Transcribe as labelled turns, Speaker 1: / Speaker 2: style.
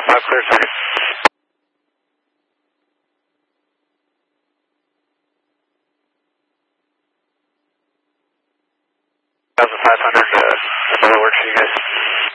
Speaker 1: clear second. 1,500, the works for you guys.